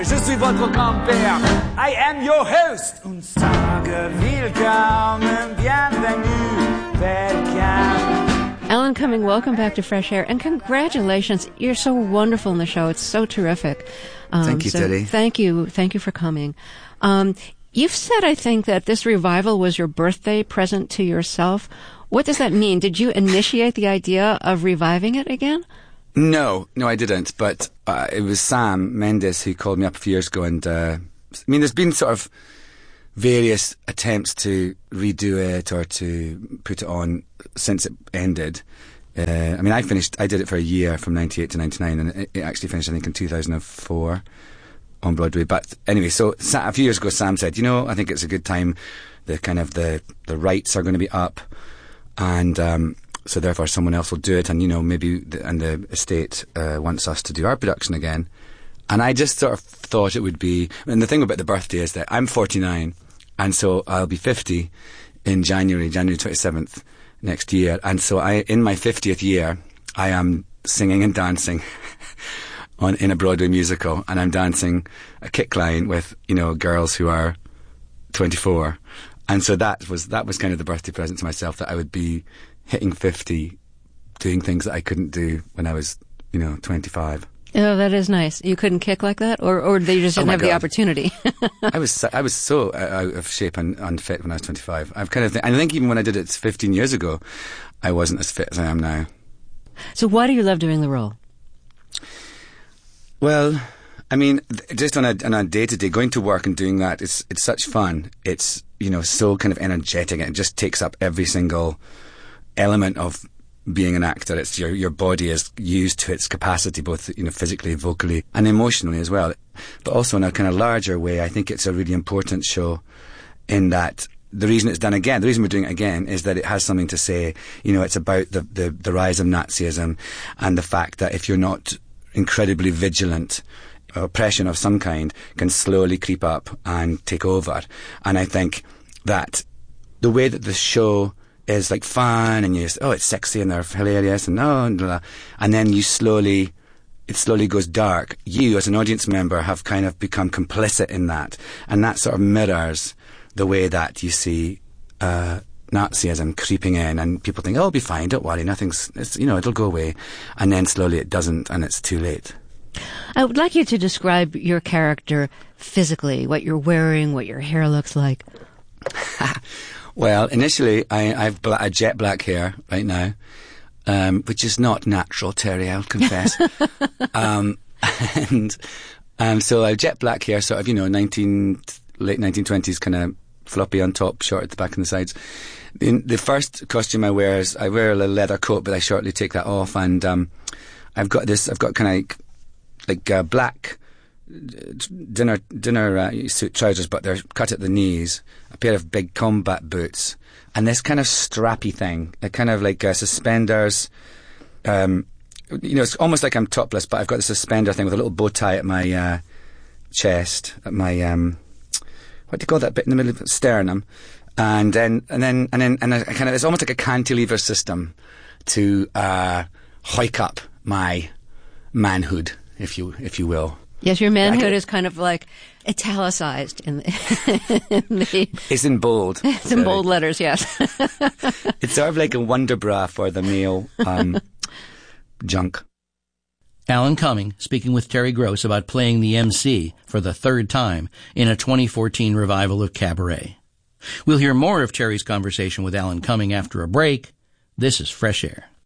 Je suis votre grand-père. I am your host. Und sage willkommen, bienvenue, welcome. Alan Cumming, welcome back to Fresh Air, and congratulations. You're so wonderful in the show. It's so terrific. Thank you, Teddy. Thank you. Thank you for coming. You've said, I think, that this revival was your birthday present to yourself. What does that mean? Did you initiate the idea of reviving it again? No, I didn't. But it was Sam Mendes who called me up a few years ago, and there's been sort of various attempts to redo it or to put it on since it ended. I did it for a year from 98 to 99, and it actually finished, I think, in 2004 on Broadway. But anyway, so a few years ago, Sam said, I think it's a good time. The rights are going to be up, and so therefore someone else will do it, and maybe the estate wants us to do our production again. And I just sort of thought it would be, and the thing about the birthday is that I'm 49, and so I'll be 50 in January 27th next year. And so in my 50th year, I am singing and dancing in a Broadway musical, and I'm dancing a kick line with, girls who are 24. And so that was kind of the birthday present to myself, that I would be hitting 50, doing things that I couldn't do when I was, 25. Oh, that is nice. You couldn't kick like that? Or they just didn't have the opportunity? I was so out of shape and unfit when I was 25. I think even when I did it 15 years ago, I wasn't as fit as I am now. So why do you love doing the role? Well, just on a day-to-day, going to work and doing that, it's such fun. It's, so kind of energetic, and it just takes up every single element of being an actor. It's your body is used to its capacity, both physically, vocally, and emotionally as well. But also in a kind of larger way, I think it's a really important show in that the reason it's done again, the reason we're doing it again, is that it has something to say. It's about the rise of Nazism, and the fact that if you're not incredibly vigilant, oppression of some kind can slowly creep up and take over. And I think that the way that the show is like fun, and it's sexy and they're hilarious, and then it slowly goes dark. You as an audience member have kind of become complicit in that, and that sort of mirrors the way that you see Nazism creeping in, and people think, it'll be fine, don't worry, it'll go away, and then slowly it doesn't, and it's too late. I would like you to describe your character physically, what you're wearing, what your hair looks like. Well, initially, I've a jet black hair right now, which is not natural, Terry, I'll confess. So I have jet black hair, sort of, late 1920s, kind of floppy on top, short at the back and the sides. The first costume I wear is, I wear a little leather coat, but I shortly take that off, and I've got kind of like black dinner suit trousers, but they're cut at the knees, a pair of big combat boots, and this kind of strappy thing, a kind of like suspenders. It's almost like I'm topless, but I've got the suspender thing with a little bow tie at my chest, at my what do you call that bit in the middle of the sternum, and then it's almost like a cantilever system to hike up my manhood, if you will. Yes, your manhood is kind of like italicized in the It's in bold. It's in bold letters, yes. It's sort of like a wonder bra for the male junk. Alan Cumming speaking with Terry Gross about playing the MC for the third time in a 2014 revival of Cabaret. We'll hear more of Terry's conversation with Alan Cumming after a break. This is Fresh Air.